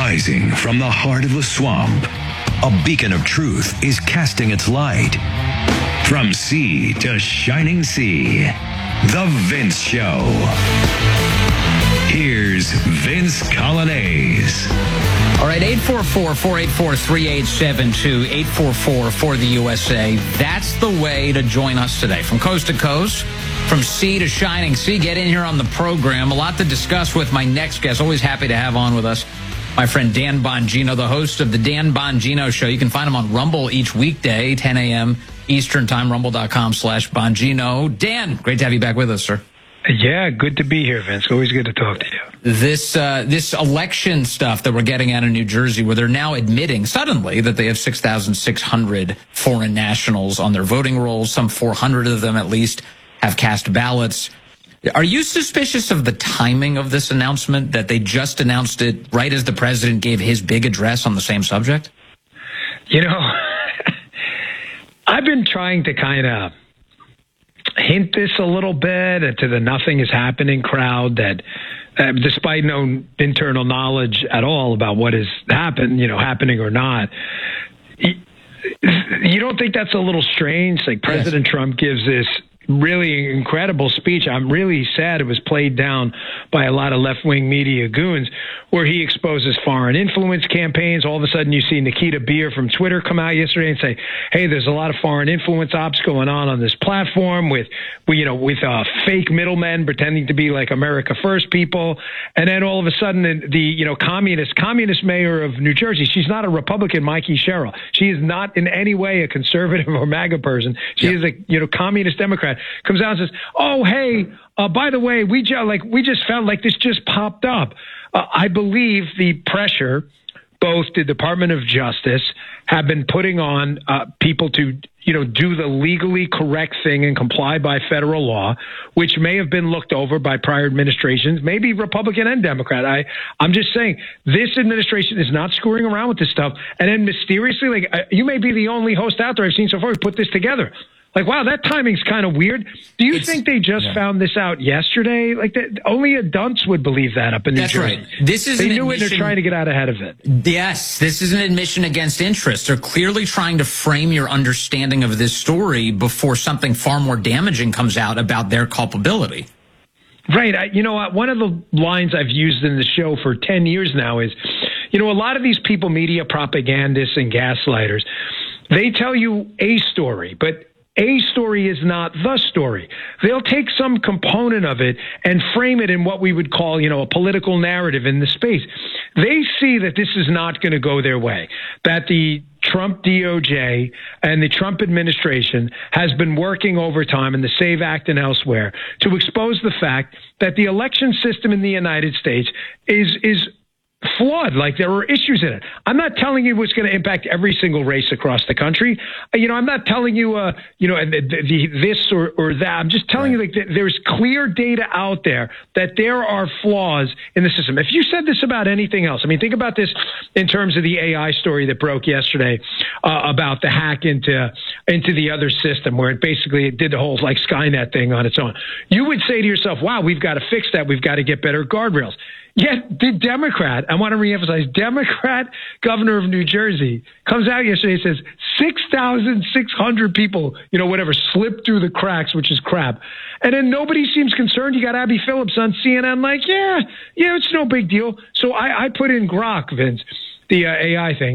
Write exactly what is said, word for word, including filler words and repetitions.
Rising from the heart of the swamp, a beacon of truth is casting its light. From sea to shining sea, The Vince Show. Here's Vince Coglianese. All right, eight four four, four eight four, three eight seven two, eight four four for the U S A. That's the way to join us today. From coast to coast, from sea to shining sea, get in here on the program. A lot to discuss with my next guest. Always happy to have on with us my friend Dan Bongino, the host of the Dan Bongino Show. You can find him on Rumble each weekday, ten a.m. Eastern Time, rumble.com slash Bongino. Dan, great to have you back with us, sir. Yeah, good to be here, Vince. Always good to talk to you. This uh, this election stuff that we're getting out of New Jersey, where they're now admitting suddenly that they have six thousand six hundred foreign nationals on their voting rolls. Some four hundred of them, at least, have cast ballots. Are you suspicious of the timing of this announcement, that they just announced it right as the president gave his big address on the same subject? You know, I've been trying to kind of hint this a little bit to the nothing is happening crowd, that uh, despite no internal knowledge at all about what has happened, you know, happening or not, you don't think that's a little strange? Like President yes. Trump gives this really incredible speech. I'm really sad it was played down by a lot of left-wing media goons, where he exposes foreign influence campaigns. All of a sudden you see Nikita Beer from Twitter come out yesterday and say, hey, there's a lot of foreign influence ops going on on this platform with, you know, with uh, fake middlemen pretending to be like America First people. And then all of a sudden the, the, you know, communist, communist mayor of New Jersey, she's not a Republican, Mikey Sherrill. She is not in any way a conservative or MAGA person. She yep. is a, you know, communist Democrat. Comes out and says, oh, hey, uh, by the way, we just, like, we just found like this just popped up. Uh, I believe the pressure, both the Department of Justice have been putting on uh, people to, you know, do the legally correct thing and comply by federal law, which may have been looked over by prior administrations, maybe Republican and Democrat. I, I'm just saying this administration is not screwing around with this stuff. And then mysteriously, like, uh, you may be the only host out there I've seen so far who put this together. Like, wow, that timing's kind of weird. Do you it's, think they just yeah. found this out yesterday? Like, that, only a dunce would believe that up in New That's Jersey. Right. This is they an knew admission, it. They're trying to get out ahead of it. Yes, this is an admission against interest. They're clearly trying to frame your understanding of this story before something far more damaging comes out about their culpability. Right. I, you know, one of the lines I've used in the show for ten years now is, you know, a lot of these people, media propagandists and gaslighters, they tell you a story, but a story is not the story. They'll take some component of it and frame it in what we would call, you know, a political narrative in the space. They see that this is not going to go their way, that the Trump D O J and the Trump administration has been working overtime in the SAVE Act and elsewhere to expose the fact that the election system in the United States is is flawed. Like, there are issues in it. I'm not telling you what's going to impact every single race across the country. You know, I'm not telling you, uh, you know, the, the, this or, or that. I'm just telling right. you, like, there's clear data out there that there are flaws in the system. If you said this about anything else, I mean, think about this in terms of the A I story that broke yesterday uh, about the hack into into the other system, where it basically did the whole like Skynet thing on its own. You would say to yourself, wow, we've got to fix that. We've got to get better guardrails. Yet the Democrat, I want to reemphasize, Democrat governor of New Jersey comes out yesterday and says six thousand six hundred people, you know, whatever, slipped through the cracks, which is crap. And then nobody seems concerned. You got Abby Phillips on C N N like, yeah, yeah, it's no big deal. So I, I put in Grok, Vince, the uh, A I thing.